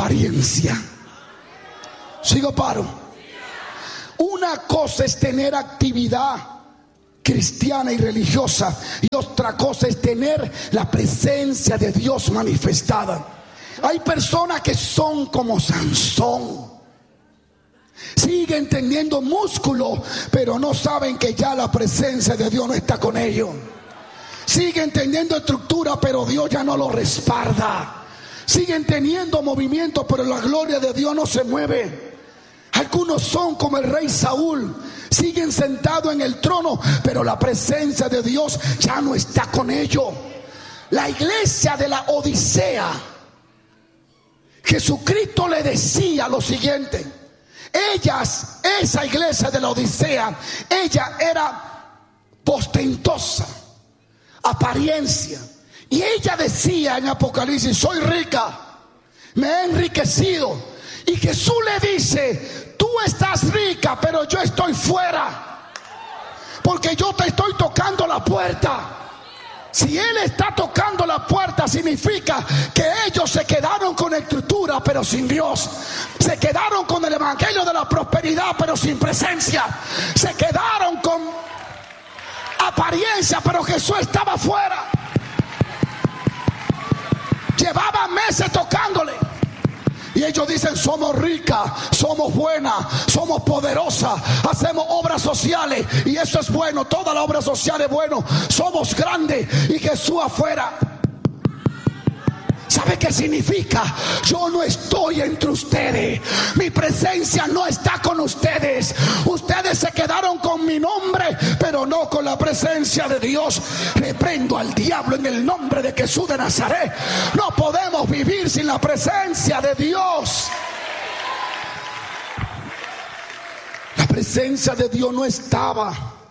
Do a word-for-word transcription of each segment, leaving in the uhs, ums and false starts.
apariencia. Sigo paro. Una cosa es tener actividad cristiana y religiosa, y otra cosa es tener la presencia de Dios manifestada. Hay personas que son como Sansón, siguen teniendo músculo, pero no saben que ya la presencia de Dios no está con ellos. Siguen teniendo estructura, pero Dios ya no lo respalda. Siguen teniendo movimiento, pero la gloria de Dios no se mueve. Algunos son como el rey Saúl, siguen sentados en el trono, pero la presencia de Dios ya no está con ellos. La iglesia de la Odisea, Jesucristo le decía lo siguiente: ellas, esa iglesia de la Odisea, ella era postentosa, apariencia, y ella decía en Apocalipsis: soy rica, me he enriquecido. Y Jesús le dice: tú estás rica, pero yo estoy fuera, porque yo te estoy tocando la puerta. Si Él está tocando la puerta, significa que ellos se quedaron con estructura, pero sin Dios. Se quedaron con el evangelio de la prosperidad, pero sin presencia. Se quedaron con apariencia, pero Jesús estaba afuera. Llevaban meses tocándole. Y ellos dicen: somos ricas, somos buenas, somos poderosas, hacemos obras sociales, y eso es bueno, toda la obra social es bueno, somos grandes, y Jesús afuera. ¿Sabe qué significa? Yo no estoy entre ustedes, mi presencia no está con ustedes. Ustedes se quedaron con mi nombre, pero no con la presencia de Dios. Reprendo al diablo en el nombre de Jesús de Nazaret. No podemos vivir sin la presencia de Dios. La presencia de Dios no estaba,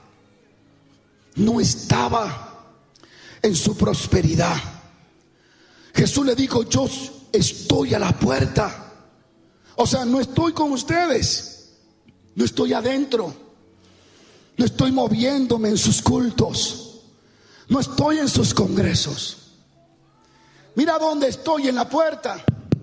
no estaba en su prosperidad. Jesús le dijo: yo estoy a la puerta. O sea, no estoy con ustedes, no estoy adentro, no estoy moviéndome en sus cultos, no estoy en sus congresos. Mira dónde estoy, en la puerta,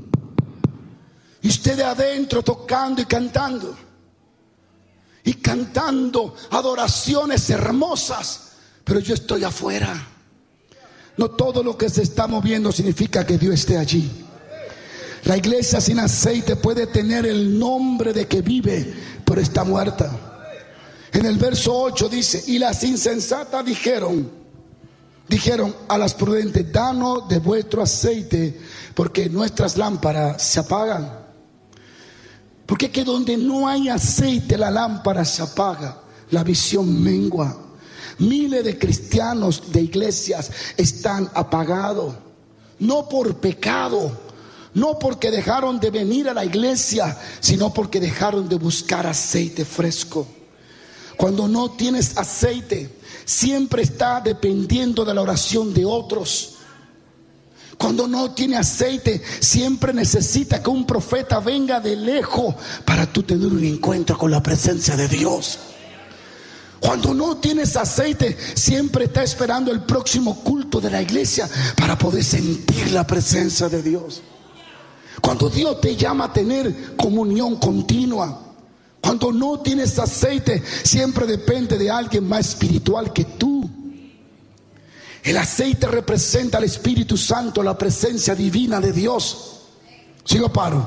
y ustedes adentro tocando y cantando, y cantando adoraciones hermosas, pero yo estoy afuera. No todo lo que se está moviendo significa que Dios esté allí. La iglesia sin aceite puede tener el nombre de que vive, pero está muerta. En el verso ocho dice: y las insensatas dijeron, dijeron a las prudentes: danos de vuestro aceite, porque nuestras lámparas se apagan. Porque que donde no hay aceite, la lámpara se apaga, la visión mengua. Miles de cristianos de iglesias están apagados, no por pecado, no porque dejaron de venir a la iglesia, sino porque dejaron de buscar aceite fresco. Cuando no tienes aceite, siempre está dependiendo de la oración de otros. Cuando no tiene aceite, siempre necesita que un profeta venga de lejos para tú tener un encuentro con la presencia de Dios. Cuando no tienes aceite, siempre está esperando el próximo culto de la iglesia para poder sentir la presencia de Dios. Cuando Dios te llama a tener comunión continua, cuando no tienes aceite, siempre depende de alguien más espiritual que tú. El aceite representa al Espíritu Santo, la presencia divina de Dios. ¿Sigo paro?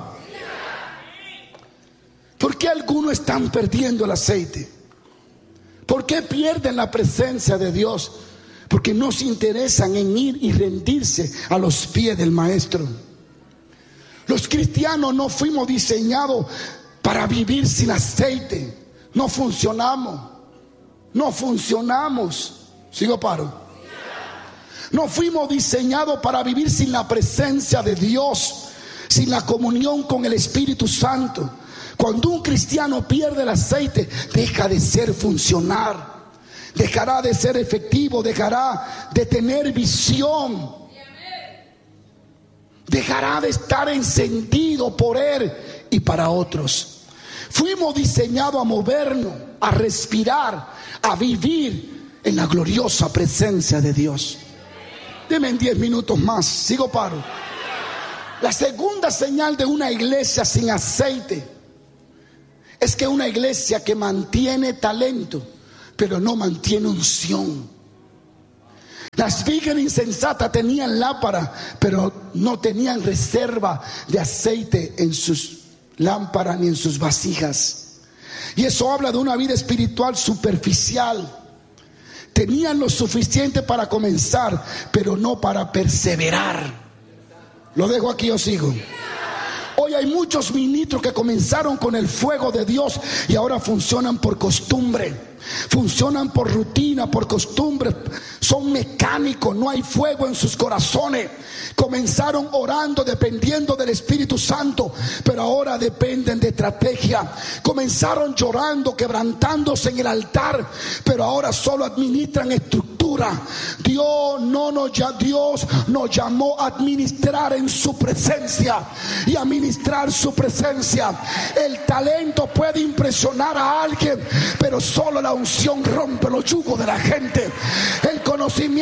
¿Por qué algunos están perdiendo el aceite? ¿Por qué pierden la presencia de Dios? Porque no se interesan en ir y rendirse a los pies del Maestro. Los cristianos no fuimos diseñados para vivir sin aceite. No funcionamos. No funcionamos. ¿Sigo paro? No fuimos diseñados para vivir sin la presencia de Dios, sin la comunión con el Espíritu Santo. Cuando un cristiano pierde el aceite, deja de ser funcional, dejará de ser efectivo, dejará de tener visión, dejará de estar encendido por Él y para otros. Fuimos diseñados a movernos, a respirar, a vivir en la gloriosa presencia de Dios. Deme en diez minutos más, sigo paro. La segunda señal de una iglesia sin aceite es que una iglesia que mantiene talento, pero no mantiene unción. Las vírgenes insensatas tenían lámpara, pero no tenían reserva de aceite en sus lámparas ni en sus vasijas. Y eso habla de una vida espiritual superficial. Tenían lo suficiente para comenzar, pero no para perseverar. Lo dejo aquí, os sigo. Hoy hay muchos ministros que comenzaron con el fuego de Dios y ahora funcionan por costumbre. Funcionan por rutina, por costumbre. Son mecánicos, no hay fuego en sus corazones. Comenzaron orando, dependiendo del Espíritu Santo, pero ahora dependen de estrategia. Comenzaron llorando, quebrantándose en el altar, pero ahora solo administran estructura. Dios no nos, Dios nos llamó a administrar en su presencia y a ministrar su presencia. El talento puede impresionar a alguien, pero solo la unción rompe los yugos de la gente. El conocimiento